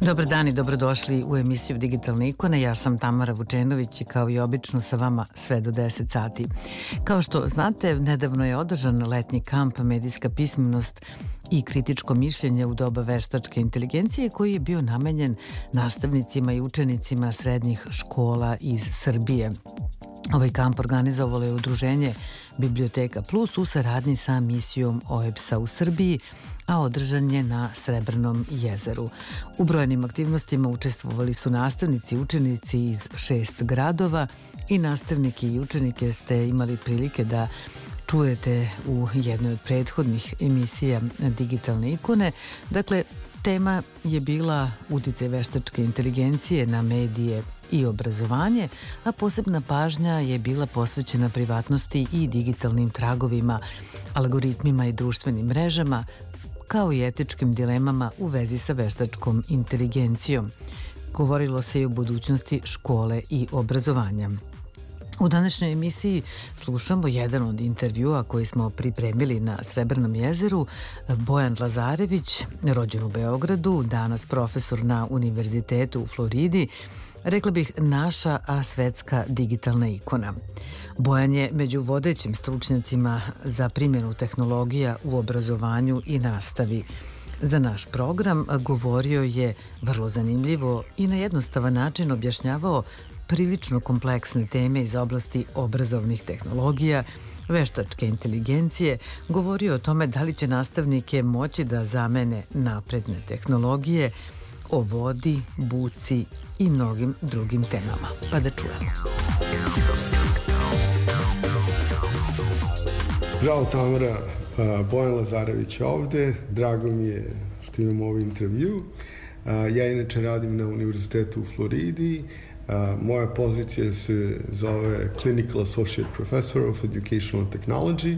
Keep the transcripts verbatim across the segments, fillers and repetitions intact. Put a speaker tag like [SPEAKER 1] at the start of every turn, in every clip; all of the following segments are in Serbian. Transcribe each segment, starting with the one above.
[SPEAKER 1] Dobar dan i dobrodošli u emisiju Digitalne ikone. Ja sam Tamara Vučenović i kao i obično sa vama sve do deset sati. Kao što znate, nedavno je održan letnji kamp Medijska pismenost i kritičko mišljenje u doba veštačke inteligencije koji je bio namenjen nastavnicima i učenicima srednjih škola iz Srbije. Ovaj kamp organizovalo je udruženje Biblioteka Plus u saradnji sa misijom O E B S-a u Srbiji, a održan je na Srebrnom jezeru. U brojnim aktivnostima učestvovali su nastavnici i učenici iz šest gradova i nastavnike i učenike ste imali prilike da čujete u jednoj od prethodnih emisija Digitalne ikone. Dakle, tema je bila uticaj veštačke inteligencije na medije i obrazovanje, a posebna pažnja je bila posvećena privatnosti i digitalnim tragovima, algoritmima i društvenim mrežama, kao i etičkim dilemama u vezi sa veštačkom inteligencijom. Govorilo se i o budućnosti škole i obrazovanja. U današnjoj emisiji slušamo jedan od intervjua koji smo pripremili na Srebrnom jezeru. Bojan Lazarević, rođen u Beogradu, danas profesor na Univerzitetu u Floridi, rekla bih naša, a svetska digitalna ikona. Bojan je među vodećim stručnjacima za primjenu tehnologija u obrazovanju i nastavi. Za naš program govorio je vrlo zanimljivo i na jednostavan način objašnjavao prilično kompleksne teme iz oblasti obrazovnih tehnologija, veštačke inteligencije, govorio o tome da li će nastavnike moći da zamene napredne tehnologije, o vodi, buci i mnogim drugim temama. Pa da čujemo.
[SPEAKER 2] Zdravo Tamara, Bojan Lazarević je ovde. Drago mi je što imam ovaj intervju. Ja inače radim na Univerzitetu u Floridi. Moja pozicija se zove Clinical Associate Professor of Educational Technology.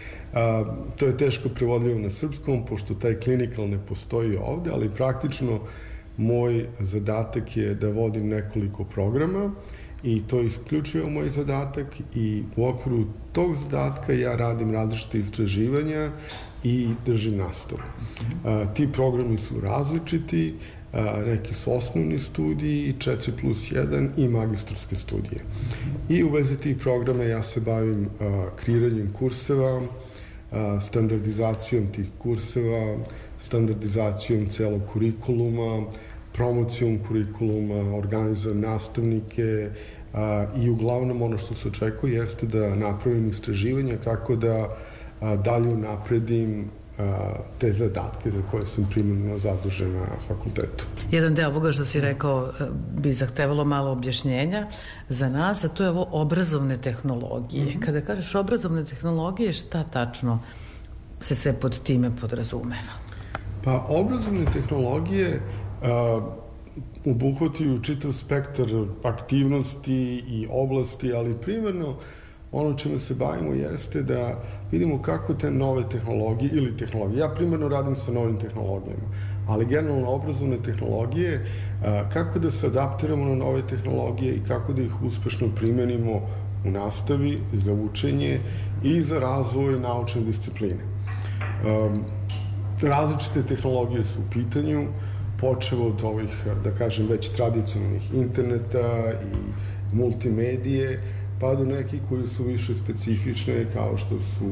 [SPEAKER 2] To je teško prevodljivo na srpskom, pošto taj clinical ne postoji ovde, ali praktično moj zadatak je da vodim nekoliko programa i to je isključivo moj zadatak i u okviru tog zadatka ja radim različite istraživanja i držim nastavu. Ti programi su različiti, neki su osnovni studiji, četiri plus jedan i magistarske studije. I u vezi tih programa ja se bavim kreiranjem kurseva, standardizacijom tih kurseva, standardizacijom celog kurikuluma, promocijom kurikuluma, organizujem nastavnike a, i uglavnom ono što se očekuje jeste da napravim istraživanja kako da a, dalje unapredim a, te zadatke za koje sam primarno zadužen na fakultetu.
[SPEAKER 1] Jedan deo ovoga što si rekao bi zahtevalo malo objašnjenja za nas, a to je ovo obrazovne tehnologije. Mm-hmm. Kada kažeš obrazovne tehnologije, šta tačno se sve pod time podrazumeva?
[SPEAKER 2] Pa, obrazovne tehnologije uh, obuhvataju čitav spektar aktivnosti i oblasti, ali primarno ono čime se bavimo jeste da vidimo kako te nove tehnologije ili tehnologije, ja primarno radim sa novim tehnologijama, ali generalno obrazovne tehnologije, uh, kako da se adaptiramo na nove tehnologije i kako da ih uspešno primenimo u nastavi, za učenje i za razvoj naučne discipline. Um, Različite tehnologije su u pitanju, počevo od ovih, da kažem, već tradicionalnih interneta i multimedije, pa do nekih koji su više specifične, kao što su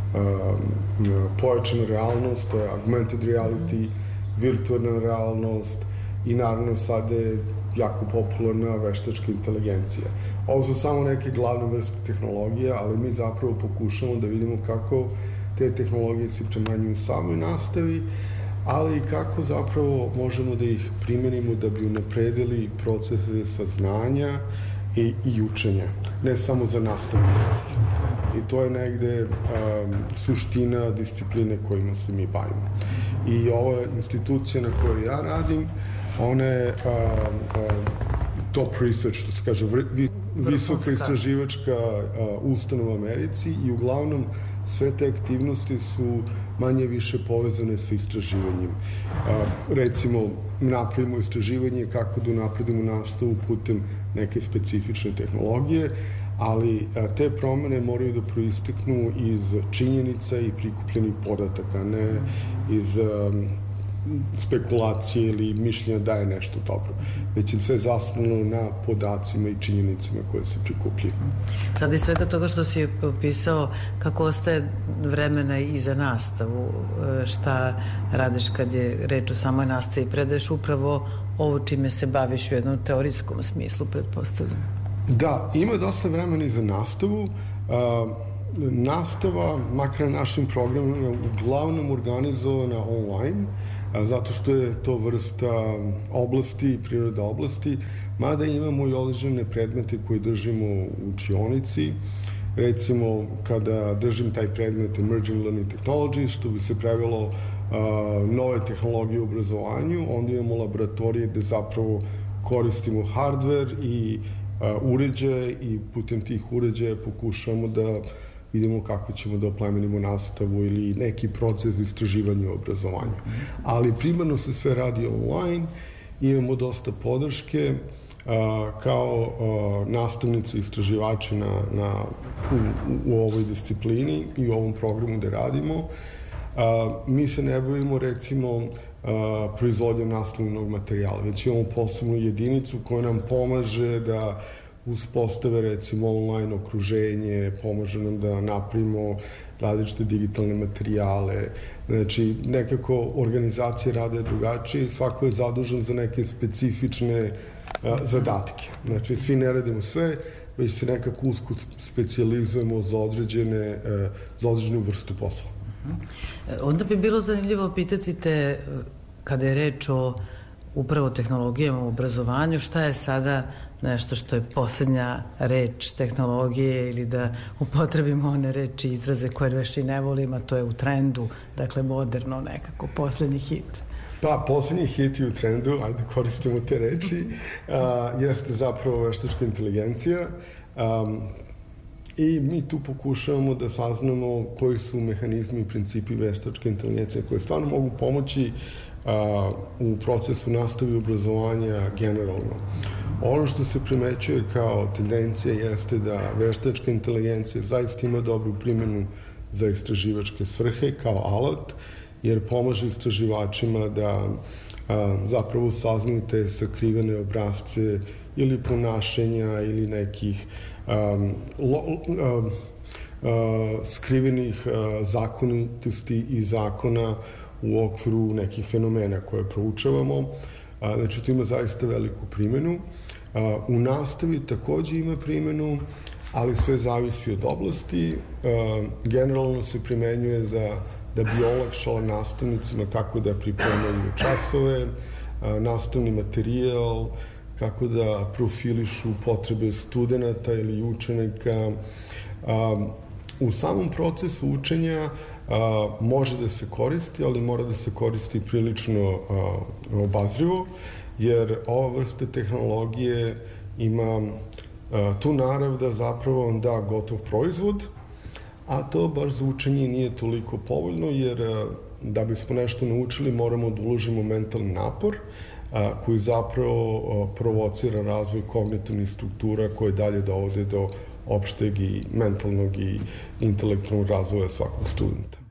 [SPEAKER 2] um, pojačana realnost, to je augmented reality, virtualna realnost i naravno sada je jako popularna veštačka inteligencija. Ovo su samo neke glavne vrste tehnologija, ali mi zapravo pokušamo da vidimo kako te tehnologije se primenjuju u samoj nastavi, ali i kako zapravo možemo da ih primenimo da bi unapredili procese saznanja i, i učenja, ne samo za nastavni svrhe. I to je negde um, suština discipline kojima se mi bavimo. I ova institucija na kojoj ja radim, ona je um, um, top research, što se kaže, vi, visoka istraživačka uh, ustanova u Americi i uglavnom sve te aktivnosti su manje više povezane sa istraživanjem. Uh, recimo, napravimo istraživanje kako da napredimo nastavu putem neke specifične tehnologije, ali a, te promene moraju da proisteknu iz činjenica i prikupljenih podataka, ne iz um, spekulacije ili mišljenja da je nešto dobro, već je sve zasnovano na podacima i činjenicama koje se prikupljaju.
[SPEAKER 1] Sada iz svega toga što si opisao, kako ostaje vremena i za nastavu, šta radiš kad je reč o samoj nastavi, predaješ upravo ovo čime se baviš u jednom teorijskom smislu, pretpostavljam?
[SPEAKER 2] Da, ima dosta vremena i za nastavu. Nastava, makar na našim programima, uglavnom organizovana online, zato što je to vrsta oblasti, priroda oblasti, mada imamo i određene predmete koje držimo u učionici. Recimo, kada držim taj predmet Emerging Learning Technology, što bi se prevelo nove tehnologije u obrazovanju, onda imamo laboratorije gde zapravo koristimo hardware i uređaje i putem tih uređaja pokušamo da vidimo kako ćemo da oplemenimo nastavu ili neki proces istraživanja u obrazovanju. Ali primarno se sve radi online, imamo dosta podrške kao nastavnici i istraživači na, na, u, u ovoj disciplini i u ovom programu gde radimo. Mi se ne bavimo recimo proizvodnjom nastavnog materijala, već imamo posebnu jedinicu koja nam pomaže da uspostave recimo online okruženje, pomaže nam da napravimo različite digitalne materijale. Znači, nekako organizacije rade drugačije i svako je zadužen za neke specifične zadatke. Znači, svi ne radimo sve, već se nekako usko specijalizujemo za određene, za određenu vrstu posla.
[SPEAKER 1] Onda bi bilo zanimljivo pitati te, kada je reč o upravo tehnologijama u obrazovanju, šta je sada nešto što je poslednja reč tehnologije ili da upotrebimo one reči i izraze koje već i ne volim, a to je u trendu, dakle moderno nekako, poslednji hit.
[SPEAKER 2] Pa, poslednji hit je u trendu, ajde koristimo te reči, a, jeste zapravo veštačka inteligencija. Um, I mi tu pokušavamo da saznamo koji su mehanizmi i principi veštačke inteligencije koje stvarno mogu pomoći a, u procesu nastave i obrazovanja generalno. Ono što se primećuje kao tendencija jeste da veštačka inteligencija zaista ima dobru primjenu za istraživačke svrhe kao alat, jer pomaže istraživačima da a, zapravo saznaju te sakrivene obrazce ili ponašanja ili nekih um, lo, um, uh, skrivenih uh, zakonitosti i zakona u okviru nekih fenomena koje proučavamo. Uh, znači, to ima zaista veliku primjenu. Uh, u nastavi takođe ima primjenu, ali sve zavisi od oblasti. Uh, generalno se primenjuje za, da bi olakšala nastavnicima kako da pripremaju časove, uh, nastavni materijal, kako da profilišu potrebe studenta ili učenika. U samom procesu učenja može da se koristi, ali mora da se koristi prilično obazrivo, jer ova vrsta tehnologije ima tu narav da zapravo vam da gotov proizvod, a to baš za učenje nije toliko povoljno, jer da bismo nešto naučili moramo da uložimo mentalni napor, koji zapravo provocira razvoj kognitivnih struktura koje dalje dovode do opšteg i mentalnog i intelektualnog razvoja svakog studenta.